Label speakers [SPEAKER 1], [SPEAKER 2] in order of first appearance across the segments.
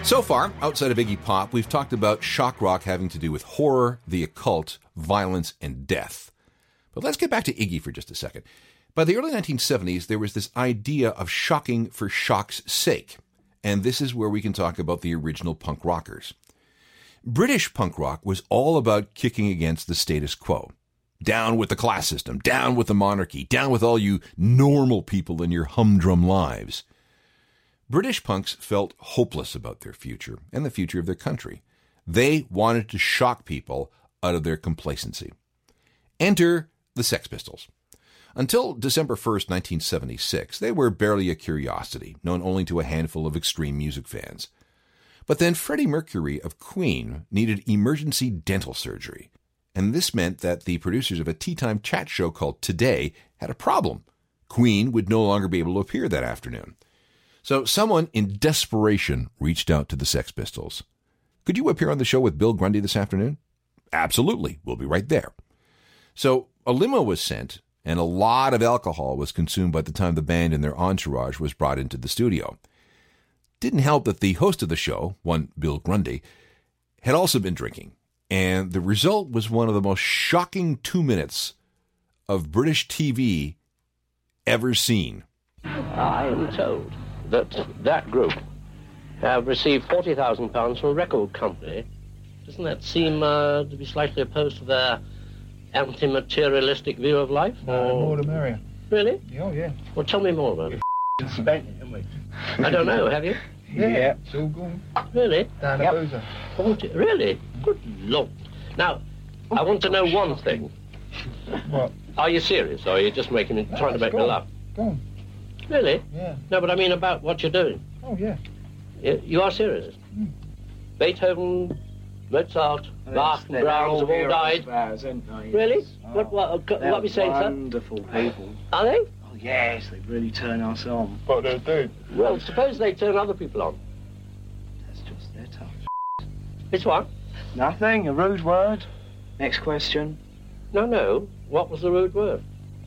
[SPEAKER 1] So far, outside of Iggy Pop, we've talked about shock rock having to do with horror, the occult, violence, and death. But let's get back to Iggy for just a second. By the early 1970s, there was this idea of shocking for shock's sake. And this is where we can talk about the original punk rockers. British punk rock was all about kicking against the status quo. Down with the class system, down with the monarchy, down with all you normal people in your humdrum lives. British punks felt hopeless about their future and the future of their country. They wanted to shock people out of their complacency. Enter the Sex Pistols. Until December 1st, 1976, they were barely a curiosity, known only to a handful of extreme music fans. But then Freddie Mercury of Queen needed emergency dental surgery, and this meant that the producers of a tea-time chat show called Today had a problem. Queen would no longer be able to appear that afternoon. So someone in desperation reached out to the Sex Pistols. Could you appear on the show with Bill Grundy this afternoon? Absolutely. We'll be right there. So a limo was sent, and a lot of alcohol was consumed by the time the band and their entourage was brought into the studio. Didn't help that the host of the show, one Bill Grundy, had also been drinking, and the result was one of the most shocking 2 minutes of British TV ever seen.
[SPEAKER 2] I am told that group have received £40,000 from a record company. Doesn't that seem to be slightly opposed to their anti-materialistic view of life?
[SPEAKER 3] No, the more the merrier.
[SPEAKER 2] Really?
[SPEAKER 3] Oh, yeah.
[SPEAKER 2] Well, tell me more about it.
[SPEAKER 3] Spent it, haven't we?
[SPEAKER 2] I don't know, have you?
[SPEAKER 3] Yeah, it's all gone.
[SPEAKER 2] Really?
[SPEAKER 3] Down the boozer.
[SPEAKER 2] 40, really? Good Lord. Now, I want to know one thing.
[SPEAKER 3] What?
[SPEAKER 2] Are you serious, or are you just trying to make me laugh?
[SPEAKER 3] Gone.
[SPEAKER 2] Really?
[SPEAKER 3] Yeah.
[SPEAKER 2] No, but I mean about what you're doing.
[SPEAKER 3] Oh, yeah.
[SPEAKER 2] You are serious? Beethoven, Mozart, Bach, and Brahms have all died. Really? What are we saying, sir?
[SPEAKER 4] Wonderful people.
[SPEAKER 2] Are they?
[SPEAKER 4] Oh, yes, they really turn us on.
[SPEAKER 3] What they do?
[SPEAKER 2] Well, suppose they turn other people on.
[SPEAKER 4] That's just their tough.
[SPEAKER 2] It's what?
[SPEAKER 4] Nothing, a rude word. Next question.
[SPEAKER 2] No. What was the rude word?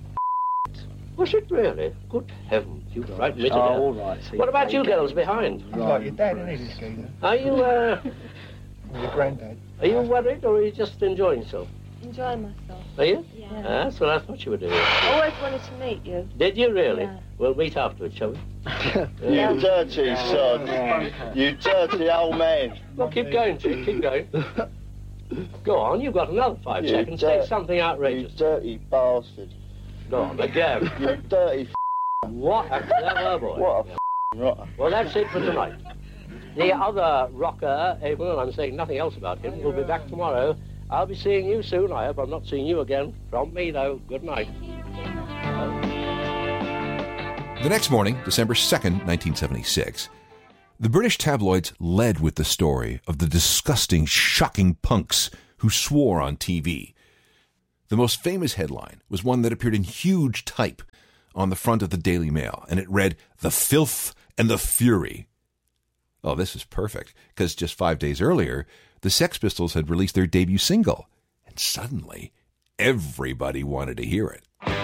[SPEAKER 2] Was it really? Good heavens, you frightened me to death.
[SPEAKER 4] All right. See,
[SPEAKER 2] what about you girls behind?
[SPEAKER 3] He's like your dad, isn't he, this geezer?
[SPEAKER 2] Are you,
[SPEAKER 3] Or your granddad.
[SPEAKER 2] are you worried, or are you just enjoying yourself?
[SPEAKER 5] Enjoying myself.
[SPEAKER 2] Are you?
[SPEAKER 5] Yeah.
[SPEAKER 2] That's what I thought you were doing.
[SPEAKER 5] I always wanted to meet you.
[SPEAKER 2] Did you really?
[SPEAKER 5] Yeah.
[SPEAKER 2] We'll meet afterwards, shall we?
[SPEAKER 6] You dirty son. You dirty old man.
[SPEAKER 2] Well, keep going, Chick, keep going. Go on, you've got another 5
[SPEAKER 6] You
[SPEAKER 2] seconds. Say something
[SPEAKER 6] You
[SPEAKER 2] outrageous.
[SPEAKER 6] dirty bastard.
[SPEAKER 2] Go on, again.
[SPEAKER 6] You dirty
[SPEAKER 2] What a clever boy.
[SPEAKER 6] What a rotter.
[SPEAKER 2] Well, that's it for tonight. The other rocker, Abel, and I'm saying nothing else about him, will be back tomorrow. I'll be seeing you soon. I hope I'm not seeing you again. From me, though, good night.
[SPEAKER 1] The next morning, December 2nd, 1976, the British tabloids led with the story of the disgusting, shocking punks who swore on TV. The most famous headline was one that appeared in huge type on the front of the Daily Mail, and it read, "The Filth and the Fury." Oh, this is perfect, because just 5 days earlier, the Sex Pistols had released their debut single, and suddenly, everybody wanted to hear it.